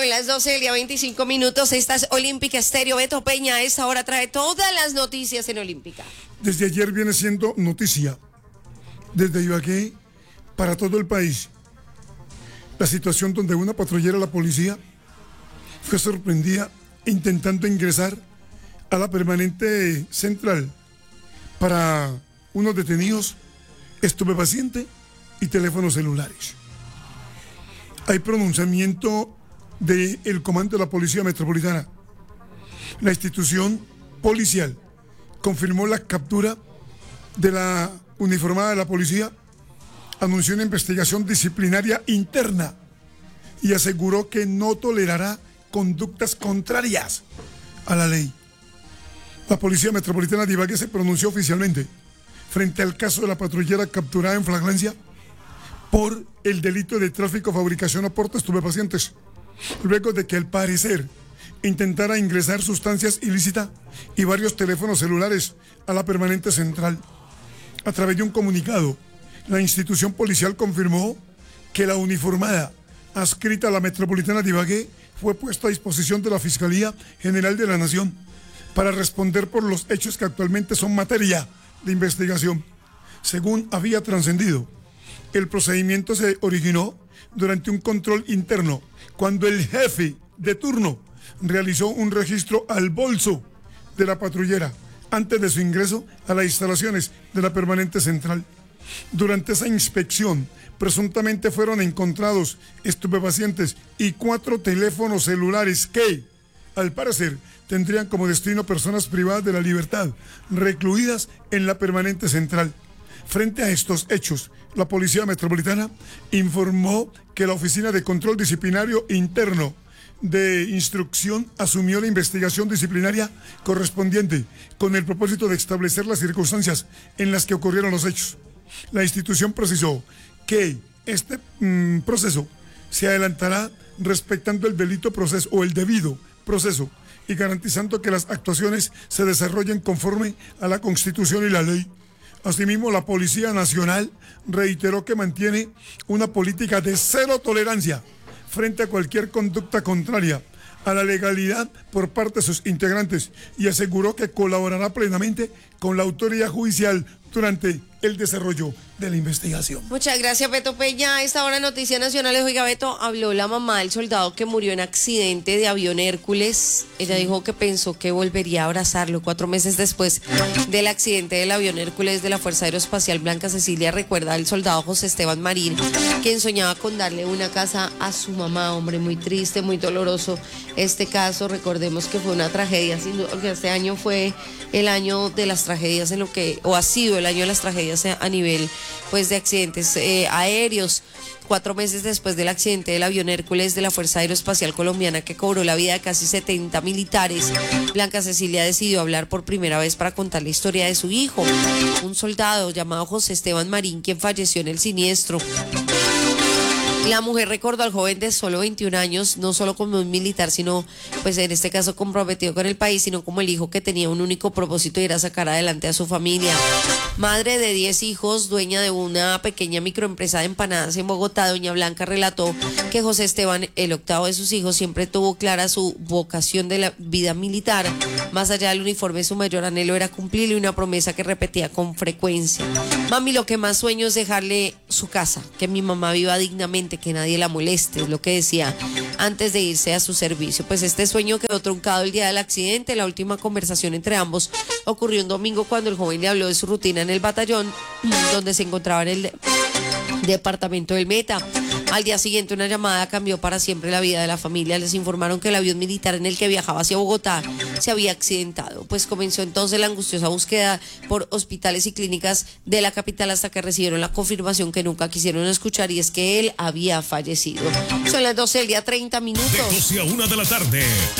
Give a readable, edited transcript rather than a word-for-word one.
Son las 12 del día 25 minutos. Esta es Olímpica Estéreo. Beto Peña a esta hora trae todas las noticias en Olímpica. Desde ayer viene siendo noticia desde Ibagué para todo el país la situación donde una patrullera de la policía fue sorprendida intentando ingresar a la permanente central para unos detenidos, estupefacientes y teléfonos celulares. Hay pronunciamiento del comando de la Policía Metropolitana. La institución policial confirmó la captura de la uniformada de la policía, anunció una investigación disciplinaria interna y aseguró que no tolerará conductas contrarias a la ley. La Policía Metropolitana de Ibagué se pronunció oficialmente frente al caso de la patrullera capturada en flagrancia por el delito de tráfico, fabricación o porte de estupefacientes, luego de que al parecer intentara ingresar sustancias ilícitas y varios teléfonos celulares a la permanente central. A través de un comunicado, la institución policial confirmó que la uniformada adscrita a la Metropolitana de Ibagué fue puesta a disposición de la Fiscalía General de la Nación para responder por los hechos que actualmente son materia de investigación. Según había trascendido, el procedimiento se originó durante un control interno, cuando el jefe de turno realizó un registro al bolso de la patrullera antes de su ingreso a las instalaciones de la permanente central. Durante esa inspección, presuntamente fueron encontrados estupefacientes y 4 teléfonos celulares que, al parecer, tendrían como destino personas privadas de la libertad, recluidas en la permanente central. Frente a estos hechos, la Policía Metropolitana informó que la Oficina de Control Disciplinario Interno de Instrucción asumió la investigación disciplinaria correspondiente con el propósito de establecer las circunstancias en las que ocurrieron los hechos. La institución precisó que este proceso se adelantará respetando el delito proceso o el debido proceso y garantizando que las actuaciones se desarrollen conforme a la Constitución y la ley. Asimismo, la Policía Nacional reiteró que mantiene una política de cero tolerancia frente a cualquier conducta contraria a la legalidad por parte de sus integrantes y aseguró que colaborará plenamente con la autoridad judicial durante el desarrollo de la investigación. Muchas gracias, Beto Peña. A esta hora Noticias Nacionales. Oiga, Beto, habló la mamá del soldado que murió en accidente de avión Hércules. Ella dijo que pensó que volvería a abrazarlo 4 meses después del accidente del avión Hércules de la Fuerza Aeroespacial. Blanca Cecilia recuerda al soldado José Esteban Marín, quien soñaba con darle una casa a su mamá. Hombre, muy triste, muy doloroso este caso. Recordemos que fue una tragedia, sin duda, porque este año fue el año de las tragedias en lo que, o ha sido el año de las tragedias a nivel pues de accidentes aéreos. 4 meses después del accidente del avión Hércules de la Fuerza Aeroespacial Colombiana, que cobró la vida de casi 70 militares, Blanca Cecilia decidió hablar por primera vez para contar la historia de su hijo, un soldado llamado José Esteban Marín, quien falleció en el siniestro. La mujer recordó al joven de solo 21 años, no solo como un militar, sino, pues en este caso comprometido con el país, sino como el hijo que tenía un único propósito de ir a sacar adelante a su familia. Madre de 10 hijos, dueña de una pequeña microempresa de empanadas en Bogotá, doña Blanca relató que José Esteban, el octavo de sus hijos, siempre tuvo clara su vocación de la vida militar. Más allá del uniforme, su mayor anhelo era cumplirle una promesa que repetía con frecuencia. Mami, lo que más sueño es dejarle su casa, que mi mamá viva dignamente, que nadie la moleste, es lo que decía antes de irse a su servicio. Pues este sueño quedó truncado el día del accidente. La última conversación entre ambos ocurrió un domingo cuando el joven le habló de su rutina en el batallón donde se encontraba en el departamento del Meta. Al día siguiente una llamada cambió para siempre la vida de la familia. Les informaron que el avión militar en el que viajaba hacia Bogotá se había accidentado. Pues comenzó entonces la angustiosa búsqueda por hospitales y clínicas de la capital hasta que recibieron la confirmación que nunca quisieron escuchar, y es que él había fallecido. Son las 12 del día 30 minutos. De 12 a 1 de la tarde.